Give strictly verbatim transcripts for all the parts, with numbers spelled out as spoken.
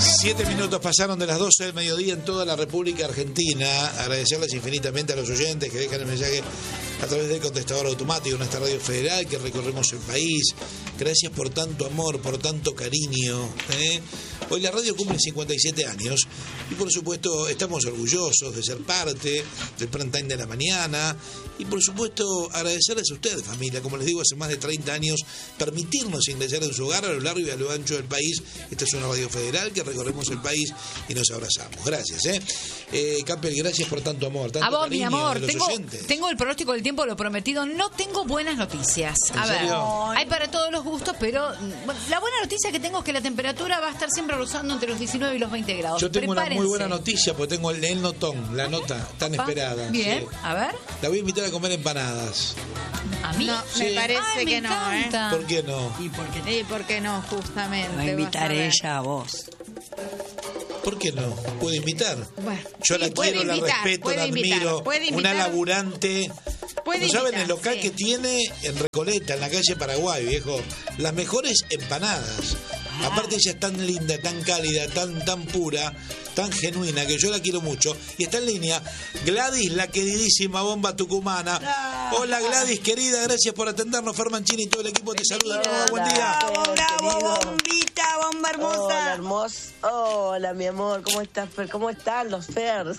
Siete minutos pasaron de las doce del mediodía en toda la República Argentina. Agradecerles infinitamente a los oyentes que dejan el mensaje a través del contestador automático en esta radio federal que recorremos el país. Gracias por tanto amor, por tanto cariño, ¿eh? Hoy la radio cumple cincuenta y siete años y por supuesto estamos orgullosos de ser parte del prime time de la mañana y por supuesto agradecerles a ustedes, familia, como les digo, hace más de treinta años, permitirnos ingresar en su hogar a lo largo y a lo ancho del país. Esta es una radio federal que recorremos el país y nos abrazamos. Gracias, ¿eh? eh Capel, gracias por tanto amor, tanto a vos, cariño mi amor, de los tengo, oyentes. tengo el pronóstico del tiempo, lo prometido. No tengo buenas noticias. A ver, serio? hay para todos los gustos, pero bueno, la buena noticia que tengo es que la temperatura va a estar siempre rozando entre los diecinueve y los veinte grados. Yo tengo Prepárense. una muy buena noticia, porque tengo el, el notón, la nota tan Opa, esperada. Bien, Sí. a ver. La voy a invitar a comer empanadas. ¿A mí? No, Sí. me parece Ay, que me no, ¿eh? encanta. ¿Por qué no? ¿Y por qué, ¿Y por qué no, justamente? Va a invitar vas a ver. ella a vos. ¿Por qué no? ¿Puede invitar? Bueno, Yo sí, la puede quiero, invitar, la respeto, puede la invitar, admiro. puede Una invitar. laburante. Puede ¿No saben invitar, el local sí. que tiene en Recoleta, en la calle Paraguay, viejo? Las mejores empanadas. Ah. Aparte ella es tan linda, tan cálida, tan, tan pura, tan genuina, que yo la quiero mucho. Y está en línea Gladys, la queridísima bomba tucumana. Hola Gladys, querida, gracias por atendernos. Fer Mancini y todo el equipo te saluda. Hola, Buen día. Bravo, bravo, querido. bombita, bomba hermosa. Hola, hermoso. Hola, mi amor, ¿cómo estás, Fer? ¿Cómo están los Fers?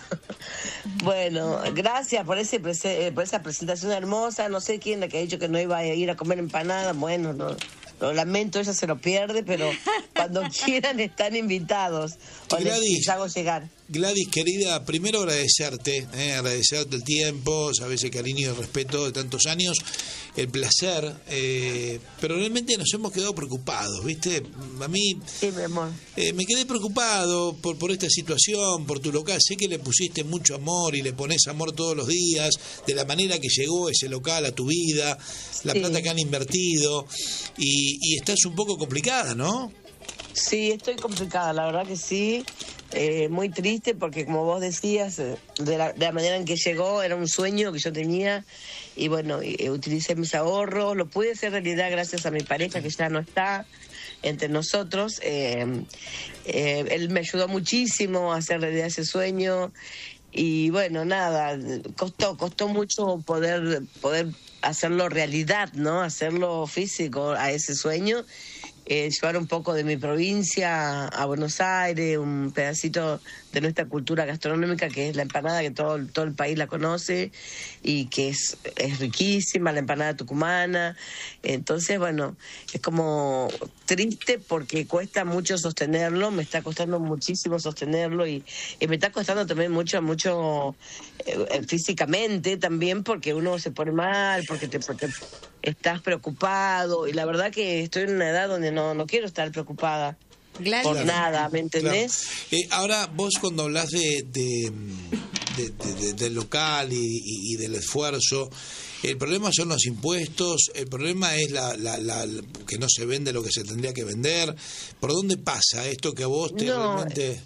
Bueno, gracias por ese prese- por esa presentación hermosa. No sé quién la que ha dicho que no iba a ir a comer empanadas. Bueno, no, lo lamento, ella se lo pierde, pero cuando quieran están invitados. O les- Gladys. les hago llegar. Gladys, querida, primero agradecerte, eh, agradecerte el tiempo, sabes el cariño y el respeto de tantos años, el placer, eh, pero realmente nos hemos quedado preocupados, ¿viste? A mí Sí, mi amor. eh, me quedé preocupado por, por esta situación, por tu local. Sé que le pusiste mucho amor y le pones amor todos los días, de la manera que llegó ese local a tu vida, la Sí. plata que han invertido, y, y estás un poco complicada, ¿no? Sí, estoy complicada, la verdad que sí. Eh, muy triste porque, como vos decías, eh, de la, de la manera en que llegó, era un sueño que yo tenía. Y bueno, eh, utilicé mis ahorros, lo pude hacer realidad gracias a mi pareja que ya no está entre nosotros. Eh, eh, él me ayudó muchísimo a hacer realidad ese sueño. Y bueno, nada, costó, costó mucho poder, poder hacerlo realidad, ¿no? Hacerlo físico a ese sueño. Eh, llevar un poco de mi provincia a Buenos Aires, un pedacito de nuestra cultura gastronómica que es la empanada, que todo, todo el país la conoce y que es, es riquísima, la empanada tucumana. Entonces, bueno, es como triste porque cuesta mucho sostenerlo, me está costando muchísimo sostenerlo y, y me está costando también mucho, mucho eh, físicamente también porque uno se pone mal, porque te... Porque estás preocupado y la verdad que estoy en una edad donde no, no quiero estar preocupada Gladys, por Claro. nada, ¿me entendés? Claro. Eh, ahora, vos cuando hablas de, de, de- de- de- del local y, y- y del esfuerzo, el problema son los impuestos, el problema es la, la, la- la- que no se vende lo que se tendría que vender. ¿Por dónde pasa esto que a vos te No, realmente...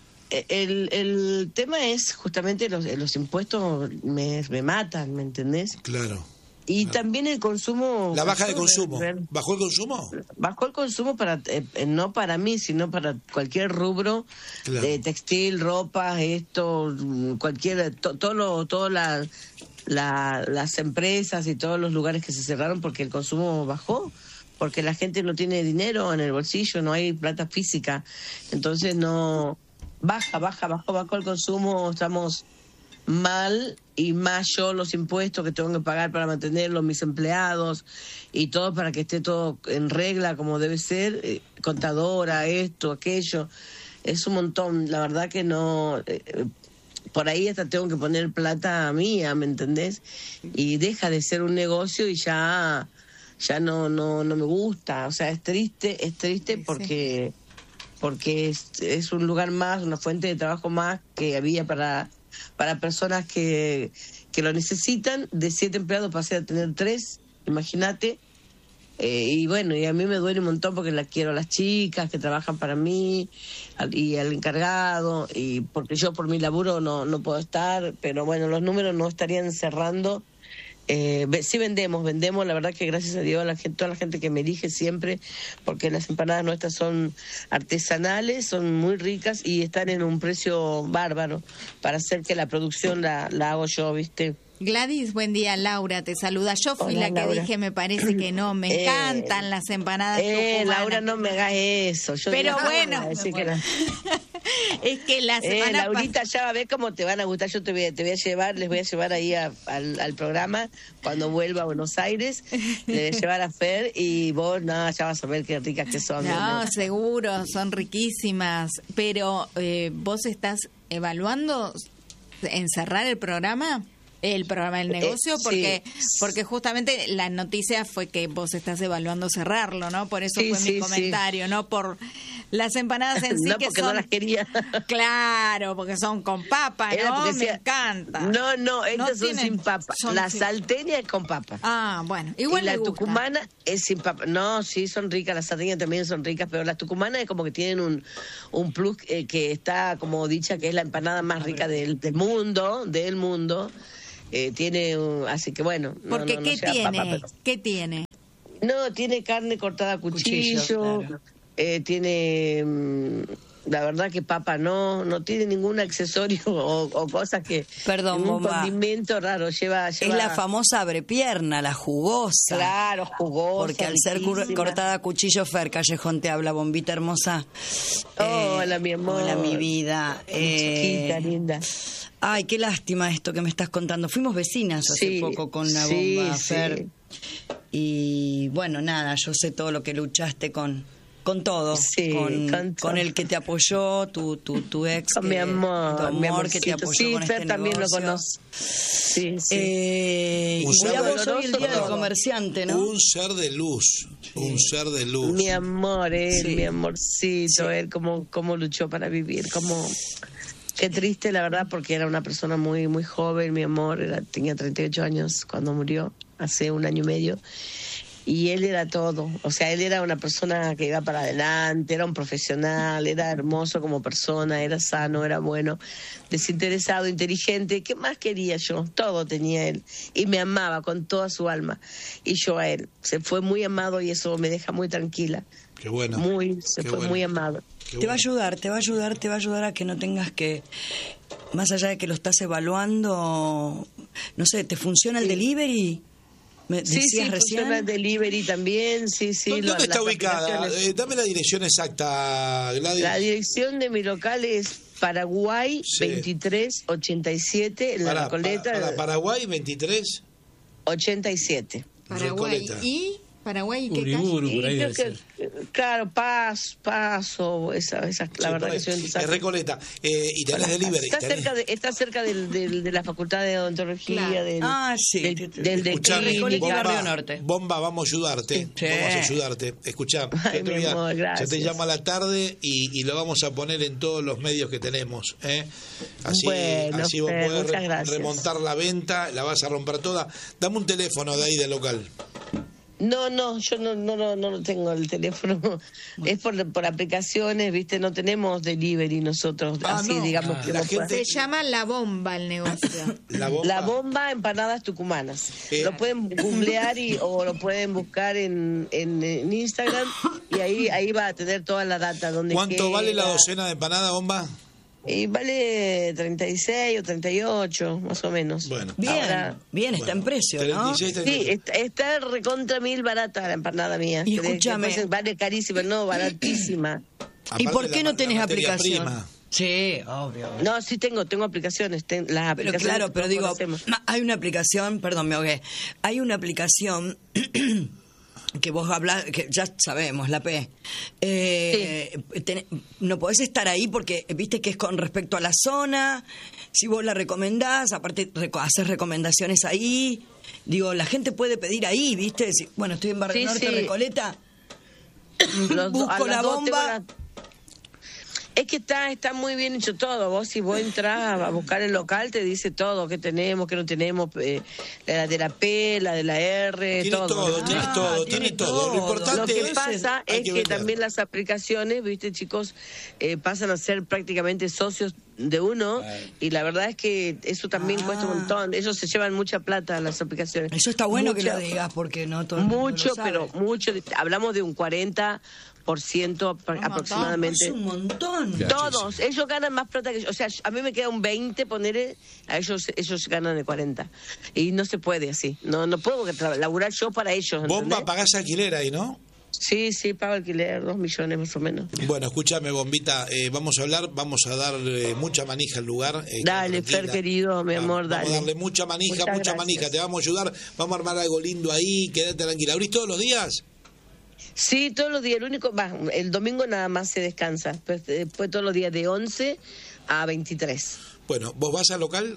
El, el tema es justamente los, los impuestos me, me matan, ¿me entendés? Claro. Y Claro. también el consumo... La baja de consumo. Ver- ¿Bajó el consumo? Bajó el consumo para eh, eh, no para mí, sino para cualquier rubro Claro. de textil, ropa, esto, mm, cualquier, to- todo lo, todo la, la- las empresas y todos los lugares que se cerraron porque el consumo bajó, porque la gente no tiene dinero en el bolsillo, no hay plata física, entonces no baja, baja, bajó, bajó el consumo, estamos mal y más yo los impuestos que tengo que pagar para mantenerlos, mis empleados y todo para que esté todo en regla como debe ser, eh, contadora, esto, aquello, es un montón, la verdad que no, eh, por ahí hasta tengo que poner plata mía, ¿me entendés? Y deja de ser un negocio y ya ya no no no me gusta, o sea, es triste, es triste Sí, sí. porque porque es, es un lugar más, una fuente de trabajo más que había para para personas que, que lo necesitan. De siete empleados pasé a tener tres, imagínate. Eh, y bueno, y a mí me duele un montón porque las quiero a las chicas que trabajan para mí al, y al encargado, y porque yo por mi laburo no, no puedo estar, pero bueno, los números no estarían cerrando Eh, ve- sí vendemos, vendemos, la verdad que gracias a Dios a la gente, toda la gente que me elige siempre, porque las empanadas nuestras son artesanales, son muy ricas y están en un precio bárbaro para hacer que la producción la, la hago yo, ¿viste? Gladys, buen día. Laura te saluda. Yo fui Hola, la que Laura. dije, me parece que no. Me Eh, encantan las empanadas Eh, tucumanas. Laura, no me hagas eso. Yo Pero digo, ¿cómo bueno, me vas a decir que no? es que la Eh, semana Laurita, ya va a ver cómo te van a gustar. Yo te voy, a- te voy a llevar, les voy a llevar ahí a- al, al programa cuando vuelva a Buenos Aires. Le voy a llevar a Fer y vos, no, ya vas a ver qué ricas que son. No, ¿no? seguro, son riquísimas. Pero, eh, ¿vos estás evaluando encerrar el programa? El programa del negocio, Eh, porque sí. porque justamente la noticia fue que vos estás evaluando cerrarlo, ¿no? Por eso Sí, fue sí, mi comentario, ¿no? Por las empanadas en sí No, que porque son... no las quería. Claro, porque son con papa, Era ¿no? porque Me decía- encanta. No, no, estas son tienen- sin papa. son La sin- salteña es con papa. Ah, bueno, igual y la me gusta. tucumana es sin papa. No, sí, son ricas, las salteñas también son ricas, pero las tucumanas es como que tienen un, un plus eh, que está como dicha que es la empanada más rica del, del mundo, del mundo. Eh, tiene, un- así que bueno. no- Porque no, no ¿qué lleva tiene? papa, pero- ¿Qué tiene? No, tiene carne cortada a cuchillo, Cuchillo, claro. eh, tiene, mm, la verdad que papa no, no tiene ningún accesorio o, o cosas que... Perdón, ningún Bomba. condimento raro, lleva... Es lleva la famosa abrepierna, la jugosa. Claro, jugosa. Porque al ser cur- riquísima. cortada a cuchillo, Fer Callejón te habla, bombita hermosa. Hola, mi amor. Hola, mi vida. Mi Eh, chiquita, linda. Ay, qué lástima esto que me estás contando. Fuimos vecinas hace Sí, poco con la sí, bomba, sí. Fer. Y bueno, nada, yo sé todo lo que luchaste con, con todo. Sí, con, con todo. con el que te apoyó, tu, tu, tu ex. Con mi que- amor, tu mi amor que te amorcito. apoyó Sí, con Fer este también negocio. lo conoce. Sí, sí. Eh, Un y mirá ser vos hoy el día del doloroso, comerciante, ¿no? Un ser de luz, un ser de luz. Mi amor, él, Sí. mi amorcito, él cómo, cómo luchó para vivir, cómo... Qué triste, la verdad, porque era una persona muy muy joven, mi amor, era, tenía treinta y ocho años cuando murió, hace un año y medio, y él era todo, o sea, él era una persona que iba para adelante, era un profesional, era hermoso como persona, era sano, era bueno, desinteresado, inteligente, ¿qué más quería yo? Todo tenía él, y me amaba con toda su alma, y yo a él, se fue muy amado y eso me deja muy tranquila, Qué bueno. muy, se Qué fue bueno. muy amado. Qué Te va a bueno. ayudar, te va a ayudar, te va a ayudar a que no tengas que, más allá de que lo estás evaluando, no sé, ¿te funciona el delivery? ¿Me Sí, decías sí, recién? funciona el delivery también, sí, sí. ¿Dónde lo- está las ubicada? aplicaciones. Eh, dame la dirección exacta, Gladys. La dirección de mi local es Paraguay Sí. veintitrés ochenta y siete, en la Para, Recoleta para, para Paraguay veintitrés. ochenta y siete. Paraguay. Recoleta. ¿Y? ¿Paraguay y qué calle? Uriburu, Y por ahí creo debe que, ser. eh, claro, Paso, Paso, esa, esa, la Sí, verdad por que ahí. soy Es Recoleta. Eh, y tenés delivery. Está tenés- cerca, de, está cerca del, del- de la Facultad de Odontología, Claro. del, Ah, sí. del, del de Escuchame, Recoleta y clínica. Barrio Norte. Bomba, vamos a ayudarte. Sí. Vamos a ayudarte. Escuchá, Ay, yo te, mi voy a- amor, yo te gracias. llamo a la tarde y, y lo vamos a poner en todos los medios que tenemos. ¿eh? Así, Bueno, así vos Fer, podés muchas re- gracias. remontar la venta, la vas a romper toda. Dame un teléfono de ahí del local. No, no, yo no, no, no, no lo tengo el teléfono. Es por, por aplicaciones, ¿viste? No tenemos delivery nosotros, Ah, así no. digamos Ah, que la vos puedas- gente- Se llama La Bomba el negocio. La bomba. La bomba empanadas tucumanas. Eh. Lo pueden googlear y, o lo pueden buscar en, en, en Instagram y ahí ahí va a tener toda la data. Donde ¿Cuánto vale la queda. docena de empanada, bomba? Y vale treinta y seis o treinta y ocho, más o menos. Bueno. Bien, Ahora- bien, está en precio, ¿no? treinta y seis, treinta y Sí, seis. está, está recontra mil barata la empanada mía. Y Que de- escúchame. después Vale carísima, no, baratísima. ¿Y Aparte por la qué ma- no tenés la materia aplicación? prima. Sí, obvio. No, sí tengo, tengo aplicaciones. ten- las Pero aplicaciones claro, que pero todos digo, conocemos. ma- hay una aplicación, perdón, me ahogué. Hay una aplicación que vos hablás, que ya sabemos, la P. Eh, ten- no podés estar ahí porque viste que es con respecto a la zona. Si vos la recomendás, aparte reco- haces recomendaciones ahí. Digo, la gente puede pedir ahí, ¿viste? Si- bueno, estoy en Barrio Sí, Norte, sí. Recoleta. Los do- a Busco las la dos bomba. tengo Es que está está muy bien hecho todo. Vos si vos entras a buscar el local te dice todo, qué tenemos, qué no tenemos, eh, la de la P, la de la R, tiene todo. todo, Ah, tiene todo, tiene todo. todo. Lo importante Lo que es, pasa es que, que también las aplicaciones, viste chicos, eh, pasan a ser prácticamente socios de uno claro. Y la verdad es que eso también ah. cuesta un montón. Ellos se llevan mucha plata las aplicaciones. Eso está bueno mucho, que lo digas porque no todo el mundo mucho, lo sabe. Pero mucho, hablamos de un cuarenta por ciento un aproximadamente. Es un montón. Todos, ellos ganan más plata que yo. O sea, a mí me queda un veinte, poner, a ellos ellos ganan el cuarenta. Y no se puede así. No no puedo laburar yo para ellos. Bomba, ¿entendés? Pagás alquiler ahí, ¿no? Sí, sí, pago alquiler, dos millones más o menos. Bueno, escúchame, Bombita, eh, vamos a hablar, vamos a darle mucha manija al lugar. Eh, dale, Fer, querido, mi amor, vamos, dale. Vamos a darle mucha manija, Muchas mucha gracias. manija, te vamos a ayudar, vamos a armar algo lindo ahí, quédate tranquila. ¿Abrís todos los días? Sí, todos los días, el único, bah, el domingo nada más se descansa, pues, después todos los días de once a veintitrés. Bueno, ¿vos vas al local?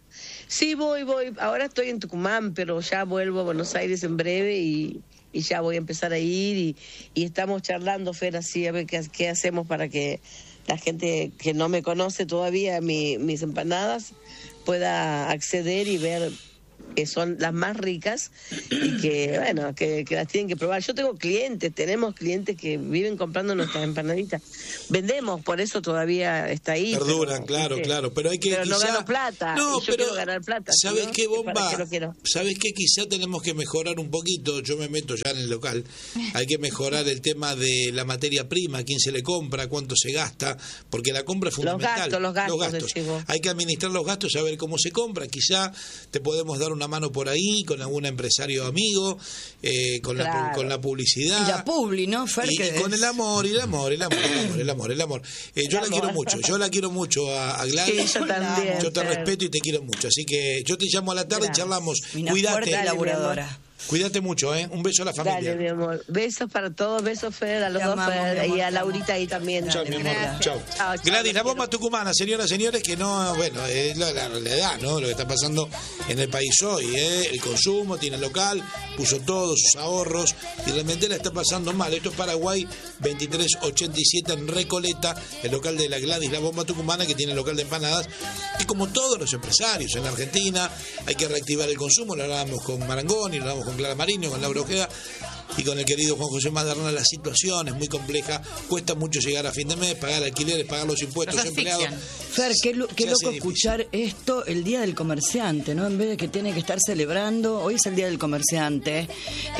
Sí, voy, voy, ahora estoy en Tucumán, pero ya vuelvo a Buenos Aires en breve y... y ya voy a empezar a ir y, y estamos charlando, Fer, así a ver qué, qué hacemos para que la gente que no me conoce todavía mi, mis empanadas pueda acceder y ver que son las más ricas y que, bueno, que, que las tienen que probar. Yo tengo clientes, tenemos clientes que viven comprando nuestras empanaditas. Vendemos, por eso todavía está ahí. Perduran, pero, claro, ¿viste? claro. Pero hay que Pero quizá... no gano plata. No, y yo pero quiero ganar plata. ¿sabes ¿no? qué, Bomba? ¿Para qué lo quiero? ¿Sabes qué? Quizá tenemos que mejorar un poquito. Yo me meto ya en el local. Hay que mejorar el tema de la materia prima, quién se le compra, cuánto se gasta, porque la compra es fundamental. Los gastos, los gastos. Los gastos. Hay que administrar los gastos, saber cómo se compra. Quizá te podemos dar una mano por ahí con algún empresario amigo, eh, con, claro. la, con la publicidad. Y la publi, ¿no, Fer? Y, y con el amor, y el amor, el amor, el amor, el amor, el amor. Eh, yo el la amor. quiero mucho, yo la quiero mucho a, a Gladys. Sí, yo también. Yo te Fer. respeto y te quiero mucho. Así que yo te llamo a la tarde Gracias. y charlamos. Una Cuídate. Dale, laburadora. Cuídate mucho, ¿eh? Un beso a la familia. Dale, mi amor. Besos para todos, besos, Fer, a los dos, Fer, y a Laurita ahí también. Chao, mi amor. Chao. Chao, Gladys, la bomba tucumana, señoras y señores, que no, bueno, es la, la realidad, ¿no? Lo que está pasando en el país hoy, ¿eh? El consumo, tiene local, puso todos sus ahorros y realmente la está pasando mal. Esto es Paraguay veintitrés ochenta y siete en Recoleta, el local de la Gladys, la bomba tucumana, que tiene el local de empanadas. Y como todos los empresarios en la Argentina, hay que reactivar el consumo. Lo hablábamos con Marangoni, lo hablábamos con Clara Marino, con Laura Ojeda y con el querido Juan José Maderna. La situación es muy compleja, cuesta mucho llegar a fin de mes, pagar alquileres, pagar los impuestos los empleados. Fer, qué, lo, qué loco escuchar esto el Día del Comerciante, ¿no? En vez de que tiene que estar celebrando, hoy es el Día del Comerciante,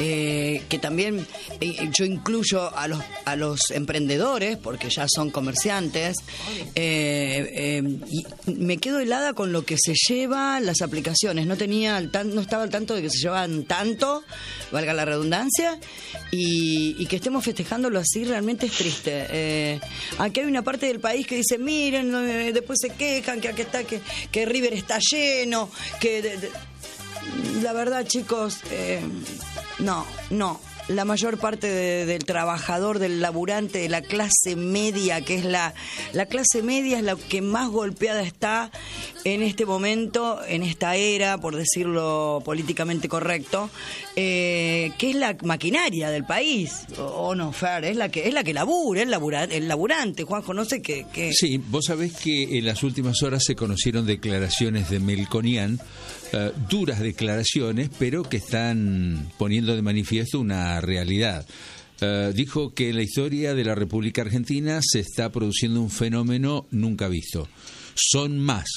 eh, que también eh, yo incluyo a los a los emprendedores, porque ya son comerciantes, eh, eh, y me quedo helada con lo que se lleva las aplicaciones. No tenía no estaba al tanto de que se llevaban tanto, valga la redundancia, y, y que estemos festejándolo así realmente es triste. Eh, aquí hay una parte del país que dice, miren, eh, después se quejan que aquí está, que, que River está lleno, que de, de... la verdad, chicos, eh, no, no. La mayor parte de, del trabajador, del laburante, de la clase media, que es la, la clase media es la que más golpeada está en este momento, en esta era, por decirlo políticamente correcto, eh, que es la maquinaria del país, o, o no, Fer, es la que es la que labura, el, labura, el laburante, Juanjo, no sé qué, qué... Sí, vos sabés que en las últimas horas se conocieron declaraciones de Melconian, Uh, duras declaraciones, pero que están poniendo de manifiesto una realidad. Uh, dijo que en la historia de la República Argentina se está produciendo un fenómeno nunca visto. Son más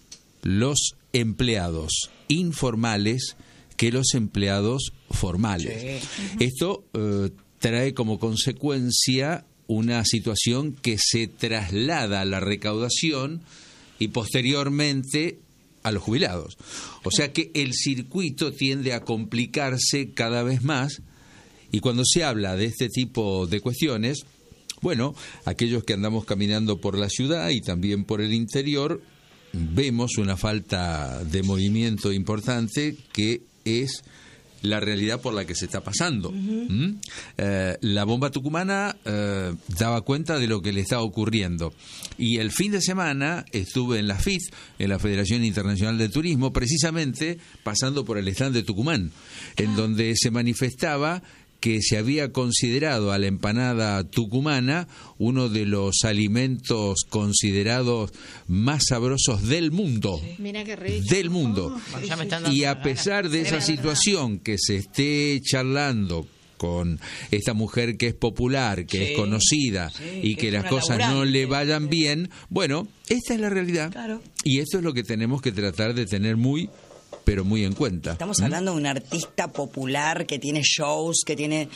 los empleados informales que los empleados formales. Sí. Esto uh, trae como consecuencia una situación que se traslada a la recaudación y posteriormente a los jubilados. O sea que el circuito tiende a complicarse cada vez más, y cuando se habla de este tipo de cuestiones, bueno, aquellos que andamos caminando por la ciudad y también por el interior, vemos una falta de movimiento importante que es la realidad por la que se está pasando. Uh-huh. ¿Mm? Eh, la bomba tucumana eh, daba cuenta de lo que le estaba ocurriendo. Y el fin de semana estuve en la F I T, en la Federación Internacional de Turismo, precisamente pasando por el stand de Tucumán, en donde se manifestaba que se había considerado a la empanada tucumana uno de los alimentos considerados más sabrosos del mundo. Mira qué rico. Del mundo. Oh, ya me están dando Y a ganas. pesar de esa situación que se esté charlando con esta mujer que es popular, que Sí, es conocida sí, y que que es las una cosas no laburante. le vayan bien, bueno, esta es la realidad. Claro. Y esto es lo que tenemos que tratar de tener muy, pero muy en cuenta. Estamos ¿Mm? hablando de un artista popular que tiene shows, que tiene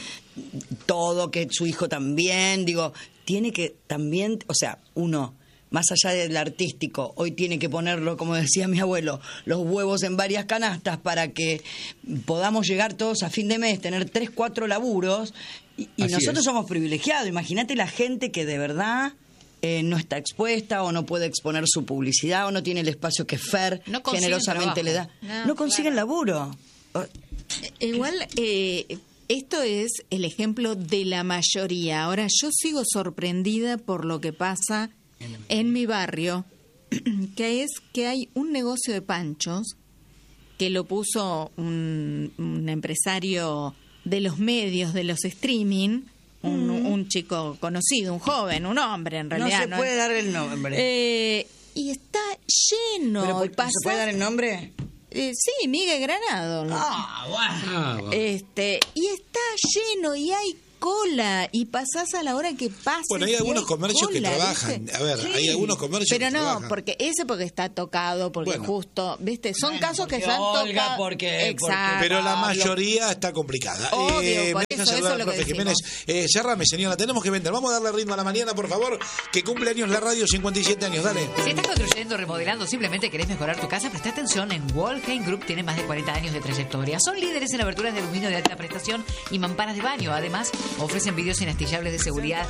todo, que su hijo también, digo, tiene que también, o sea, uno, más allá del artístico, hoy tiene que ponerlo, como decía mi abuelo, los huevos en varias canastas para que podamos llegar todos a fin de mes, tener tres, cuatro laburos, y, y Así nosotros es. somos privilegiados. Imagínate la gente que de verdad... Eh, no está expuesta o no puede exponer su publicidad o no tiene el espacio que Fer No consiguen generosamente le da. trabajo. No, No, consiguen laburo. Oh, Igual, eh, esto es el ejemplo de la mayoría. Ahora, yo sigo sorprendida por lo que pasa en mi barrio, que es que hay un negocio de panchos que lo puso un, un empresario de los medios, de los streaming, un, un chico conocido, un joven, un hombre en no realidad. se puede dar el nombre. Eh, y está lleno. Pero, y ¿por- ¿Se puede pasás- dar el nombre? eh, sí, Miguel Granado. Ah, bueno. Ah, bueno. Este, y está lleno y hay cola y pasás a la hora que pases. Bueno, hay y algunos comercios que cola, trabajan. ¿viste? A ver, hay algunos comercios Pero que no, trabajan. porque ese porque está tocado, porque Bueno. justo, ¿viste? Son Bueno, casos que porque ya han Olga, tocado. porque- Exacto. Pero la Pablo. mayoría está complicada. Obvio, eh, por me deja eso, saludar eso al es lo que profe Jiménez. Eh, cerrame, señora, tenemos que vender. Vamos a darle ritmo a la mañana, por favor. Que cumple años la radio, cincuenta y siete años, dale. Si estás construyendo, remodelando, simplemente querés mejorar tu casa, presta atención. En Wallheim Group tiene más de cuarenta años de trayectoria. Son líderes en aberturas de aluminio de alta prestación y mamparas de baño. Además, ofrecen vidrios inastillables de seguridad